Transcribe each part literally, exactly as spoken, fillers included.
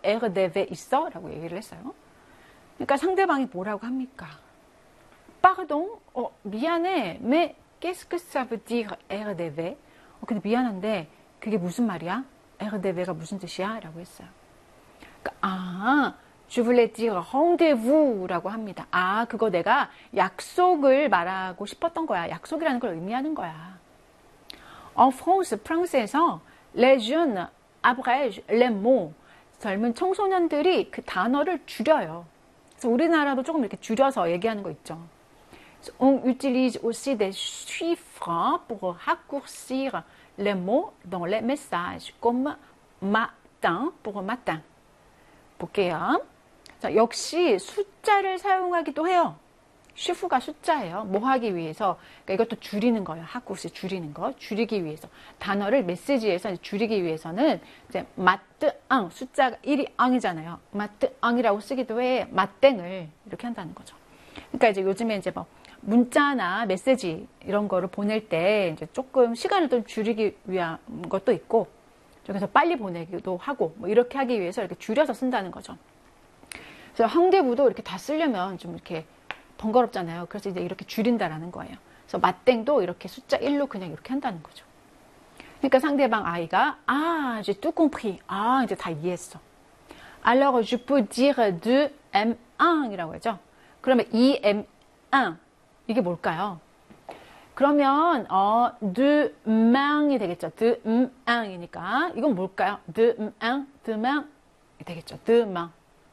R D V 있어? 라고 얘기를 했어요. 그러니까 상대방이 뭐라고 합니까? Pardon? 어, 미안해. Mais qu'est-ce que ça veut dire R D V? 어, 근데 미안한데 그게 무슨 말이야? R D V가 무슨 뜻이야? 라고 했어요. 그러니까, 아, je voulais dire rendez-vous 라고 합니다. 아, 그거 내가 약속을 말하고 싶었던 거야. 약속이라는 걸 의미하는 거야. En France, 프랑스에서 les jeunes abrègent les mots. 젊은 청소년들이 그 단어를 줄여요. 그래서 우리나라도 조금 이렇게 줄여서 얘기하는 거 있죠. On utilise aussi des chiffres pour raccourcir les mots dans les messages, comme matin pour matin. 볼게요. 자, 역시 숫자를 사용하기도 해요. 쉬프가 숫자예요. 뭐 하기 위해서. 그러니까 이것도 줄이는 거예요. 하쿠스 줄이는 거. 줄이기 위해서. 단어를 메시지에서 줄이기 위해서는 이제 마트 앙 숫자가 일이 앙이잖아요. 마트 앙이라고 쓰기도 해. 마땡을 이렇게 한다는 거죠. 그러니까 이제 요즘에 이제 뭐 문자나 메시지 이런 거를 보낼 때 이제 조금 시간을 좀 줄이기 위한 것도 있고, 그래서 빨리 보내기도 하고 뭐 이렇게 하기 위해서 이렇게 줄여서 쓴다는 거죠. 그래서 황대부도 이렇게 다 쓰려면 좀 이렇게 번거롭잖아요. 그래서 이제 이렇게 줄인다라는 거예요. 그래서 맞땡도 이렇게 숫자 일로 그냥 이렇게 한다는 거죠. 그러니까 상대방 아이가 아, j'ai tout compris. 아, 이제 다 이해했어. Alors je peux dire deux M un 이라고 하죠. 그러면 이 M un 이게 뭘까요? 그러면 어, deux mains 이 되겠죠. deux mains 이니까 이건 뭘까요? deux mains, deux mains 이 되겠죠. deux mains.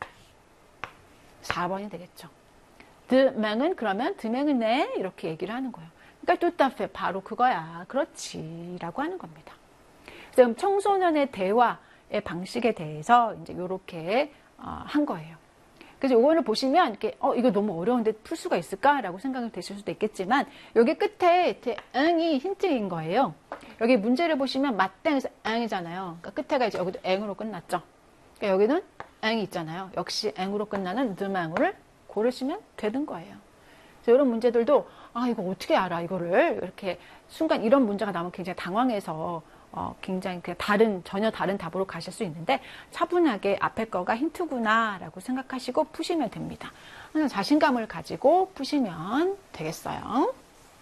사 번이 되겠죠. 드맹은 그러면 드맹은 네 이렇게 얘기를 하는 거예요. 그러니까 tout 바로 그거야. 그렇지 라고 하는 겁니다. 그럼 청소년의 대화의 방식에 대해서 이제 이렇게 어, 한 거예요. 그래서 이거를 보시면 이렇게 어 이거 너무 어려운데 풀 수가 있을까라고 생각이 되실 수도 있겠지만 여기 끝에 응이 힌트인 거예요. 여기 문제를 보시면 맞땡에서 응이잖아요. 그러니까 끝에가 이제 여기도 앵으로 끝났죠. 그러니까 여기는 앵이 있잖아요. 역시 앵으로 끝나는 드맹을 고르시면 되는 거예요. 그래서 이런 문제들도 아 이거 어떻게 알아 이거를 이렇게 순간 이런 문제가 나오면 굉장히 당황해서 어, 굉장히 그냥 다른 전혀 다른 답으로 가실 수 있는데 차분하게 앞에 거가 힌트구나라고 생각하시고 푸시면 됩니다. 항상 자신감을 가지고 푸시면 되겠어요.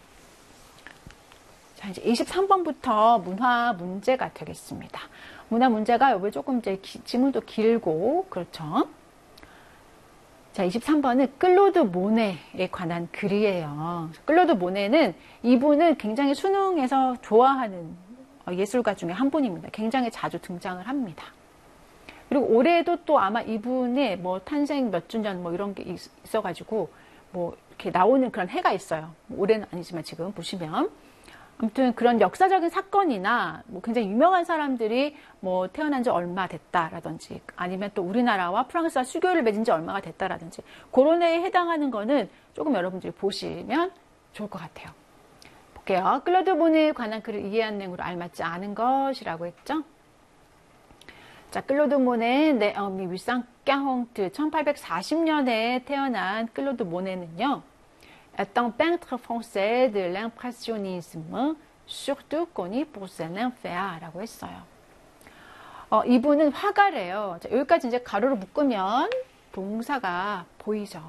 자 이제 이십삼 번부터 문화 문제가 되겠습니다. 문화 문제가 여기 조금 이제 기, 지문도 길고 그렇죠. 자, 이십삼 번은 클로드 모네에 관한 글이에요. 클로드 모네는 이분은 굉장히 수능에서 좋아하는 예술가 중에 한 분입니다. 굉장히 자주 등장을 합니다. 그리고 올해도 또 아마 이분의 뭐 탄생 몇 주년 뭐 이런 게 있어가지고 뭐 이렇게 나오는 그런 해가 있어요. 올해는 아니지만 지금 보시면. 아무튼 그런 역사적인 사건이나 뭐 굉장히 유명한 사람들이 뭐 태어난 지 얼마 됐다라든지 아니면 또 우리나라와 프랑스와 수교를 맺은 지 얼마가 됐다라든지 그런 해에 해당하는 거는 조금 여러분들이 보시면 좋을 것 같아요. 볼게요. 클로드 모네에 관한 글을 이해한 내용으로 알맞지 않은 것이라고 했죠. 자, 클로드 모네, 네, 어, 미위상까홍트 천팔백사십 년에 태어난 클로드 모네는요. est un peintre français de l'impressionnisme, surtout connu pour ses nymphéas라고 했어요. 어, 이분은 화가래요. 자, 여기까지 이제 가로로 묶으면 동사가 보이죠.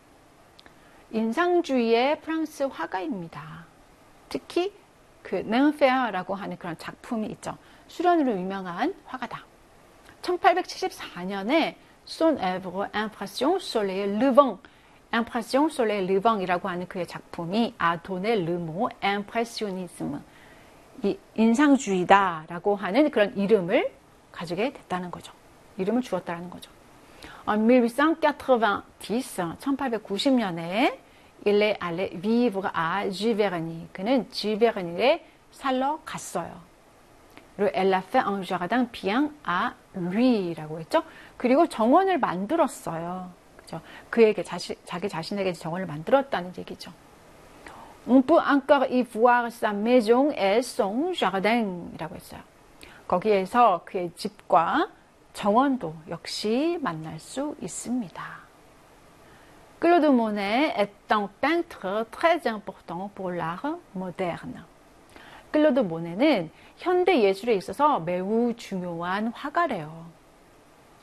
인상주의의 프랑스 화가입니다. 특히 그 nymphéas라고 하는 그런 작품이 있죠. 수련으로 유명한 화가다. 천팔백칠십사 년에 son œuvre Impression sur les levants Impression sur les levants 이라고 하는 그의 작품이 A donné le mot impressionnisme 이 인상주의다라고 하는 그런 이름을 가지게 됐다는 거죠. 이름을 주었다는 거죠. En mille huit cent quatre-vingt-dix, 천팔백구십 년에 il est allé vivre à Giverny. 그는 지베르니에 살러 갔어요. 그리고 elle a fait un jardin bien à lui라고 했죠. 그리고 정원을 만들었어요. 그죠? 그에게 자시, 자기 자신에게 정원을 만들었다는 얘기죠. On peut encore y voir sa maison et son jardin이라고 했어요. 거기에서 그의 집과 정원도 역시 만날 수 있습니다. 클로드 모네 est un peintre très important pour l'art moderne. 클로드 모네는 현대 예술에 있어서 매우 중요한 화가래요.